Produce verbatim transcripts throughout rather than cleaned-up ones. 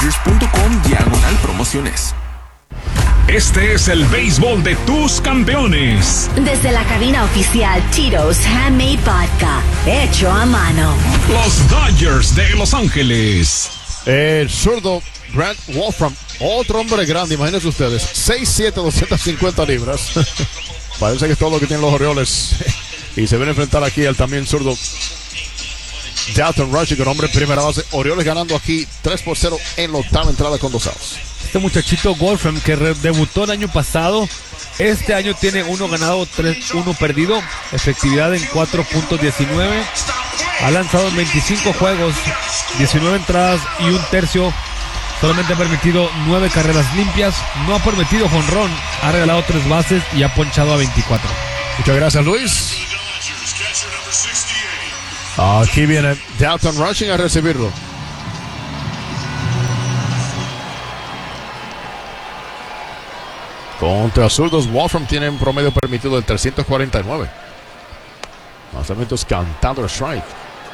dodgers punto com diagonal promociones. Este es el béisbol de tus campeones. Desde la cabina oficial Tito's Handmade Vodka, hecho a mano. Los Dodgers de Los Ángeles. El zurdo Grant Wolfram, otro hombre grande, imagínense ustedes, seis siete, doscientas cincuenta libras. Parece que es todo lo que tienen los Orioles. Y se viene a enfrentar aquí al también zurdo Dalton Rushing, con hombre en primera base. Orioles ganando aquí tres por cero en la octava entrada con dos outs. Este muchachito Wolfram que re- debutó el año pasado, este año tiene uno ganado, tres, uno perdido, efectividad en cuatro punto diecinueve, ha lanzado en veinticinco juegos, diecinueve entradas y un tercio, solamente ha permitido nueve carreras limpias, no ha permitido jonrón, ha regalado tres bases y ha ponchado a veinticuatro. Muchas gracias, Luis. Aquí viene Dalton Rushing a recibirlo. Contra zurdos, Wolfram tiene un promedio permitido de trescientos cuarenta y nueve. Lanzamientos cantando strike.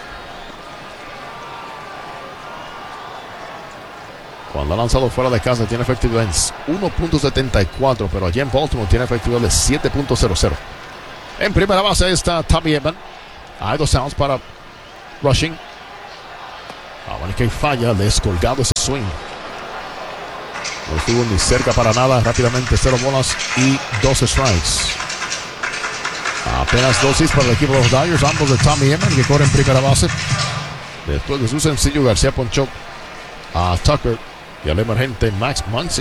Cuando ha lanzado fuera de casa tiene efectividad en uno punto setenta y cuatro, pero allí en Baltimore tiene efectividad de siete punto cero cero. En primera base está Tommy Edman. Hay dos outs para Rushing. Ahora que falla, descolgado ese swing. No estuvo ni cerca para nada. Rápidamente cero bolas y dos strikes. Apenas dos hits para el equipo de los Dodgers. Ambos de Tommy Edman, que corre en primera base. Después de su sencillo, García ponchó a Tucker y al emergente Max Muncy.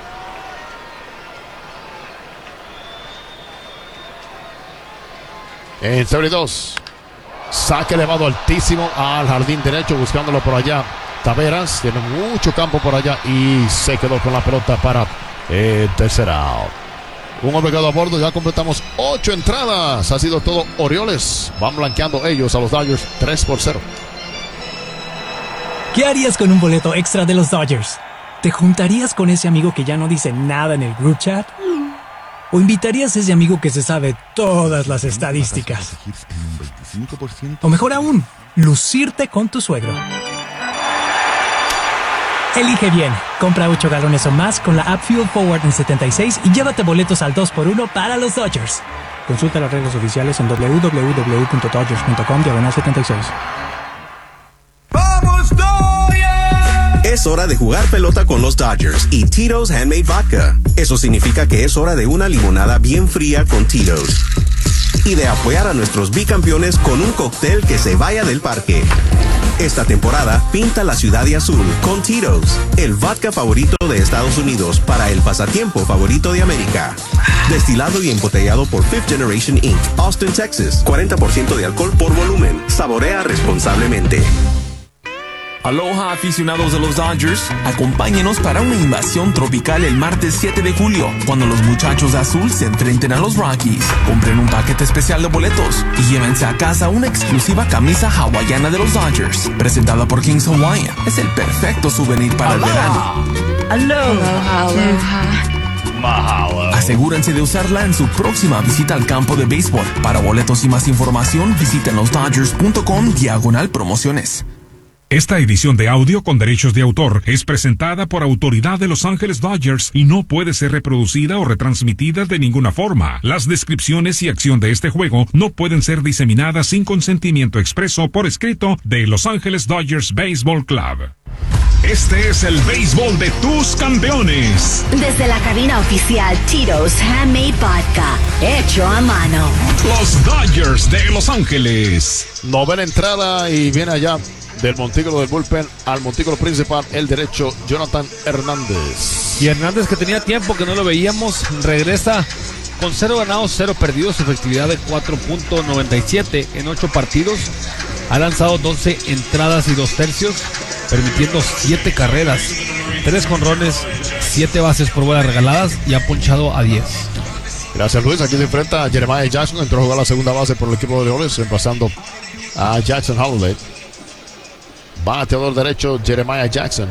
En serie dos. Saque elevado altísimo al jardín derecho, buscándolo por allá. Taveras tiene mucho campo por allá y se quedó con la pelota para el tercer out. Un hombre quedó a bordo, ya completamos ocho entradas. Ha sido todo Orioles. Van blanqueando ellos a los Dodgers tres por cero. ¿Qué harías con un boleto extra de los Dodgers? ¿Te juntarías con ese amigo que ya no dice nada en el group chat? ¿O invitarías a ese amigo que se sabe todas las estadísticas? O mejor aún, lucirte con tu suegro. Elige bien. Compra ocho galones o más con la app Fuel Forward en setenta y seis y llévate boletos al dos por uno para los Dodgers. Consulta las reglas oficiales en doble u doble u doble u punto dodgers punto com diagonal setenta y seis. ¡Vamos, Dodgers! Es hora de jugar pelota con los Dodgers y Tito's Handmade Vodka. Eso significa que es hora de una limonada bien fría con Tito's. Y de apoyar a nuestros bicampeones con un cóctel que se vaya del parque. Esta temporada, pinta la ciudad de azul con Tito's, el vodka favorito de Estados Unidos para el pasatiempo favorito de América. Destilado y embotellado por Fifth Generation incorporated, Austin, Texas. cuarenta por ciento de alcohol por volumen. Saborea responsablemente. Aloha, aficionados de los Dodgers. Acompáñenos para una invasión tropical el martes siete de julio, cuando los muchachos de azul se enfrenten a los Rockies. Compren un paquete especial de boletos y llévense a casa una exclusiva camisa hawaiana de los Dodgers, presentada por Kings Hawaiian. Es el perfecto souvenir para el verano. Aloha. Aloha. Mahalo. Asegúrense de usarla en su próxima visita al campo de béisbol. Para boletos y más información, visiten los dodgers punto com diagonal promociones. Esta edición de audio con derechos de autor es presentada por autoridad de Los Ángeles Dodgers y no puede ser reproducida o retransmitida de ninguna forma. Las descripciones y acción de este juego no pueden ser diseminadas sin consentimiento expreso por escrito de Los Ángeles Dodgers Baseball Club. Este es el béisbol de tus campeones. Desde la cabina oficial Tito's Handmade Vodka, hecho a mano. Los Dodgers de Los Ángeles. Novena entrada y viene allá del montículo del bullpen al montículo principal, el derecho, Jonathan Hernández. Y Hernández, que tenía tiempo que no lo veíamos, regresa con cero ganados, cero perdidos, efectividad de cuatro punto noventa y siete en ocho partidos. Ha lanzado doce entradas y dos tercios, permitiendo siete carreras, tres jonrones, siete bases por bolas regaladas y ha ponchado a diez. Gracias, Luis. Aquí se enfrenta a Jeremiah Jackson, entró a jugar la segunda base por el equipo de Orioles, reemplazando a Jackson Holliday. Bateador derecho, Jeremiah Jackson.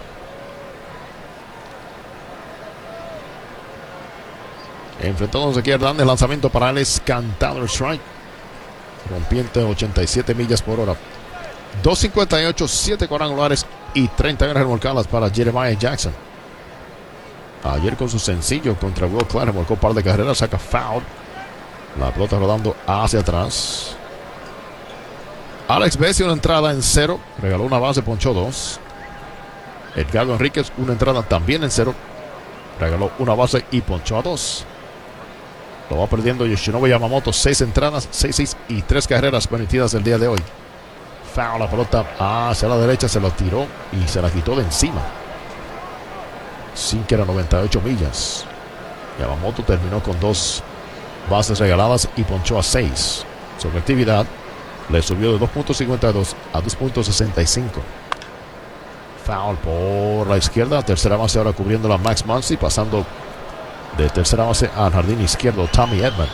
Enfrentándonos aquí a Hernández, lanzamiento para él es cantado strike. Rompiente ochenta y siete millas por hora. dos cincuenta y ocho, siete cuadrangulares, y treinta ganas remolcadas para Jeremiah Jackson. Ayer con su sencillo contra Will Clark remolcó un par de carreras, saca foul. La pelota rodando hacia atrás. Alex Bessie una entrada en cero, regaló una base, ponchó dos. Edgardo Enríquez una entrada también en cero, regaló una base y ponchó a dos. Lo va perdiendo Yoshinobu Yamamoto, seis entradas, seis, seis y tres carreras permitidas el día de hoy. Foul, la pelota hacia la derecha, se lo tiró y se la quitó de encima. Sin que era noventa y ocho millas. Yamamoto terminó con dos bases regaladas y ponchó a seis. Su efectividad le subió de dos punto cincuenta y dos a dos punto sesenta y cinco. Foul por la izquierda. Tercera base ahora cubriendo la Max Muncy, pasando de tercera base al jardín izquierdo Tommy Edman.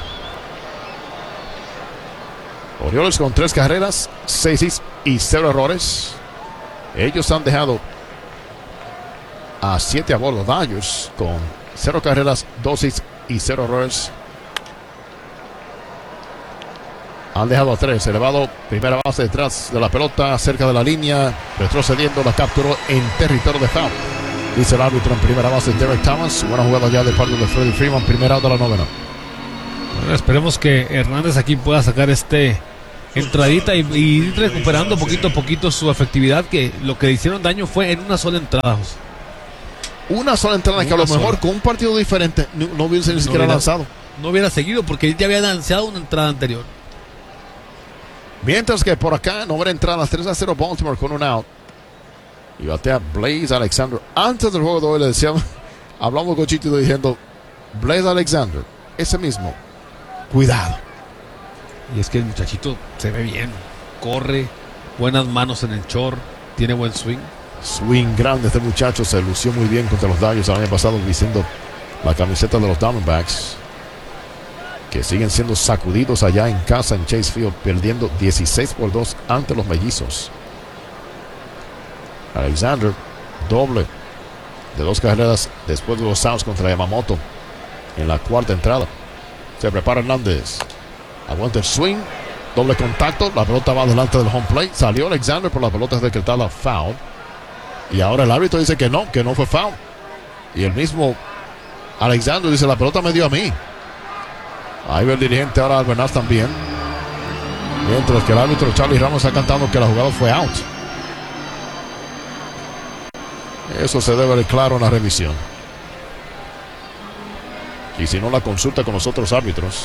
Orioles con tres carreras, seis hits y cero errores. Ellos han dejado a siete a bordo. Dodgers con cero carreras, dos hits y cero errores. Han dejado a tres. Elevado, primera base detrás de la pelota, cerca de la línea, retrocediendo, la capturó en territorio de foul. Dice el árbitro en primera base, Derek Thomas. Buena jugada ya de parte de Freddie Freeman, primera out de la novena. Bueno, esperemos que Hernández aquí pueda sacar este entradita y, y ir recuperando poquito a poquito su efectividad, que lo que le hicieron daño fue en una sola entrada, José. Una sola entrada que a lo Una mejor sola. con un partido diferente no, no hubiese ni siquiera hubiera- lanzado. No hubiera seguido porque él ya había lanzado una entrada anterior. Mientras que por acá, novena entrada, tres a cero Baltimore con un out. Y batea Blaze Alexander. Antes del juego de hoy le decíamos, hablamos con Chito diciendo, Blaze Alexander, ese mismo, cuidado. Y es que el muchachito se ve bien, corre, buenas manos en el short, tiene buen swing. Swing grande, este muchacho se lució muy bien contra los Dodgers el año pasado vistiendo la camiseta de los Diamondbacks, que siguen siendo sacudidos allá en casa en Chase Field, perdiendo dieciséis por dos ante los Mellizos. Alexander, doble de dos carreras después de los outs contra Yamamoto en la cuarta entrada. Se prepara Hernández, aguanta el swing, doble contacto, la pelota va delante del home plate, salió Alexander, por la pelota es decretada foul. Y ahora el árbitro dice que no, que no fue foul. Y el mismo Alexander dice, la pelota me dio a mí. Ahí ve el dirigente ahora Albernaz también. Mientras que el árbitro Charlie Ramos está cantando que la jugada fue out. Eso se debe ver claro en la revisión. Y si no, la consulta con los otros árbitros.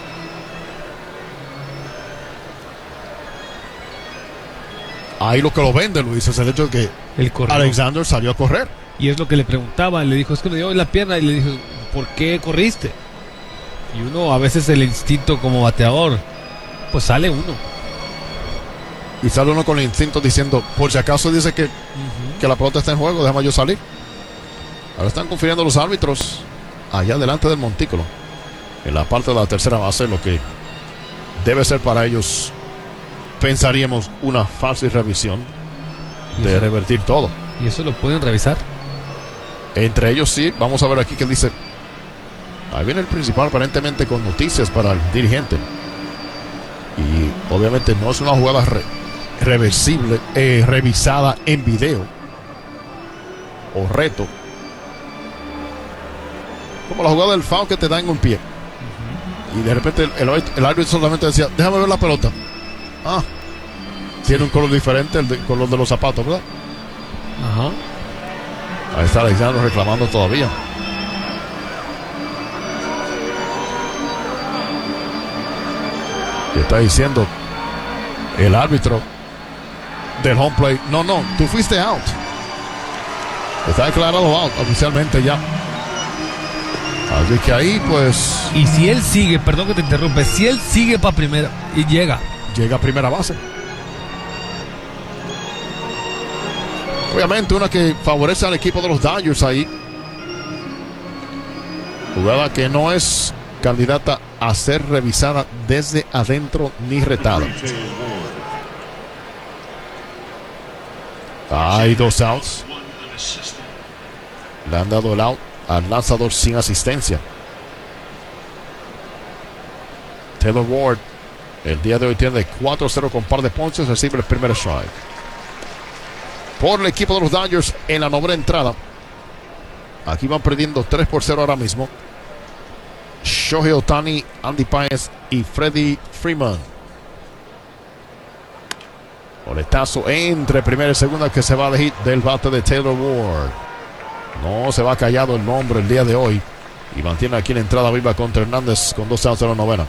Ahí lo que lo vende, Luis, es el hecho de que El corredor. Alexander salió a correr. Y es lo que le preguntaba, le dijo, es que me dio en la pierna, y le dijo, ¿por qué corriste? Y uno, a veces el instinto como bateador, pues sale uno. Y sale uno con el instinto diciendo, por si acaso dice que, que la pelota está en juego, déjame yo salir. Ahora están confiriendo los árbitros allá delante del montículo, en la parte de la tercera base, lo que debe ser para ellos, pensaríamos, una fácil revisión de eso- revertir todo. Y eso lo pueden revisar. Entre ellos sí, vamos a ver aquí que dice. Ahí viene el principal aparentemente con noticias para el dirigente. Y obviamente no es una jugada re- reversible, eh, revisada en video o reto. Como la jugada del foul que te da en un pie. Y de repente el, el, el árbitro solamente decía, déjame ver la pelota. Ah, tiene un color diferente, el de- color de los zapatos, ¿verdad? Ajá. Ahí está Alexander reclamando todavía. Y está diciendo el árbitro del home plate, no, no, tú fuiste out. Está declarado out oficialmente ya. Así que ahí pues Y si él sigue, perdón que te interrumpe, si él sigue para primera y llega, llega a primera base. Obviamente una que favorece al equipo de los Dodgers ahí. Jugada que no es candidata a ser revisada desde adentro ni retada. Hay dos outs. Le han dado el out al lanzador sin asistencia. Taylor Ward el día de hoy tiene cuatro cero con par de ponches, recibe el primer strike. por el equipo de los Dodgers en la novena entrada. Aquí van perdiendo tres por cero ahora mismo. Shohei Ohtani, Andy Páez y Freddie Freeman. Boletazo entre primera y segunda que se va de hit del bate de Taylor Ward. No se va callado el nombre el día de hoy. Y mantiene aquí la entrada viva contra Hernández con dos outs de la novena.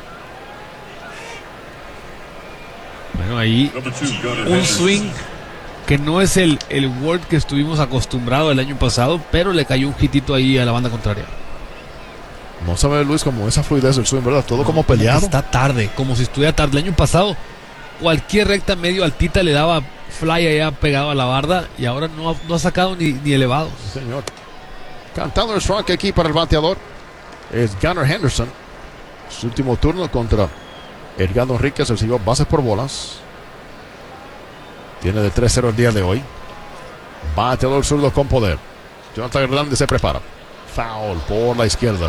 Bueno, ahí un swing que no es el, el Ward que estuvimos acostumbrados el año pasado, pero le cayó un hitito ahí a la banda contraria. No sabe Luis como esa fluidez del swing, ¿verdad? Todo no, como peleado. Está tarde, como si estuviera tarde. El año pasado cualquier recta medio altita le daba fly allá pegado a la barda y ahora no ha, no ha sacado ni, ni elevados. Sí, señor. Cantando el strike aquí para el bateador es Gunnar Henderson. Su último turno contra Edgardo Enríquez recibió bases por bolas. Tiene de tres cero el día de hoy. Bateador zurdo con poder. Jonathan Hernández se prepara. Foul por la izquierda.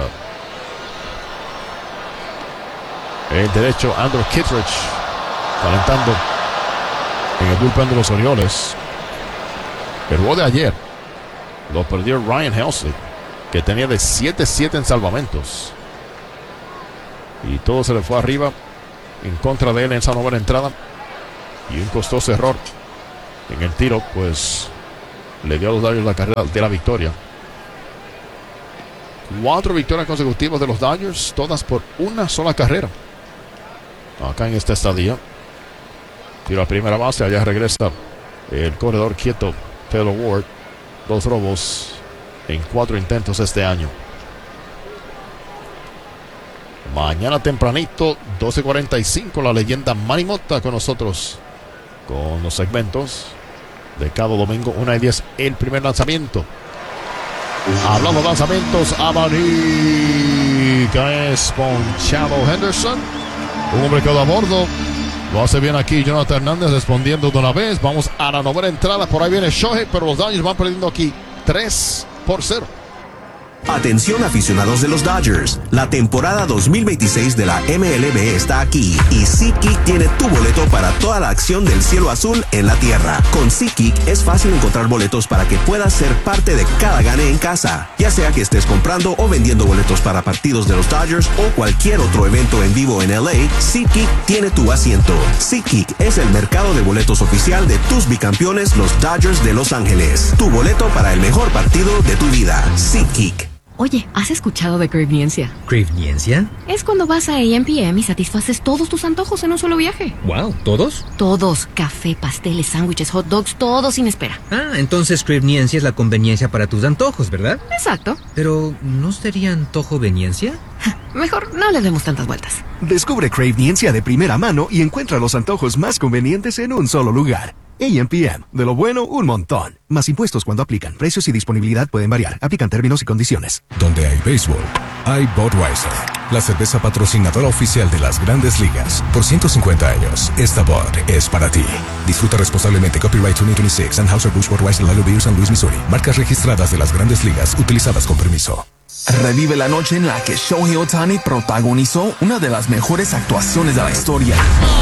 El derecho Andrew Kittredge calentando en el bullpen de los Orioles. El juego de ayer lo perdió Ryan Helsley, que tenía de siete siete en salvamentos. Y todo se le fue arriba en contra de él en esa novena entrada. Y un costoso error en el tiro, pues le dio a los Dodgers la carrera de la victoria. Cuatro victorias consecutivas de los Dodgers, todas por una sola carrera. Acá en esta estadía. Tiro a primera base, allá regresa el corredor quieto, Taylor Ward. Dos robos en cuatro intentos este año. Mañana tempranito, doce cuarenta y cinco, la leyenda Manny Mota con nosotros con los segmentos de cada domingo, una y diez, el primer lanzamiento. Hablando de lanzamientos, abanica es ponchado Henderson. Un hombre quedó a bordo. Lo hace bien aquí Jonathan Hernández respondiendo de una vez. Vamos a la novena entrada. Por ahí viene Shohei, pero los Dodgers van perdiendo aquí tres por cero. Atención aficionados de los Dodgers, la temporada dos mil veintiséis de la M L B está aquí y SeatGeek tiene tu boleto para toda la acción del cielo azul en la tierra. Con SeatGeek es fácil encontrar boletos para que puedas ser parte de cada gane en casa, ya sea que estés comprando o vendiendo boletos para partidos de los Dodgers o cualquier otro evento en vivo en L A. SeatGeek tiene tu asiento. SeatGeek es el mercado de boletos oficial de tus bicampeones, los Dodgers de Los Ángeles. Tu boleto para el mejor partido de tu vida. SeatGeek. Oye, ¿has escuchado de Craveniencia? ¿Craveniencia? Es cuando vas a A M P M y satisfaces todos tus antojos en un solo viaje. Wow, ¿todos? Todos. Café, pasteles, sándwiches, hot dogs, todo sin espera. Ah, entonces Craveniencia es la conveniencia para tus antojos, ¿verdad? Exacto. Pero, ¿no sería antojoveniencia? Mejor no le demos tantas vueltas. Descubre Craveniencia de primera mano y encuentra los antojos más convenientes en un solo lugar. A M P M. De lo bueno, un montón. Más impuestos cuando aplican. Precios y disponibilidad pueden variar. Aplican términos y condiciones. Donde hay béisbol, hay Budweiser, la cerveza patrocinadora oficial de las Grandes Ligas. Por ciento cincuenta años, esta Bud es para ti. Disfruta responsablemente. Copyright dos mil veintiséis. Anheuser-Busch Budweiser, Lalo Beer, San Luis, Missouri. Marcas registradas de las Grandes Ligas, utilizadas con permiso. Revive la noche en la que Shohei Ohtani protagonizó una de las mejores actuaciones de la historia.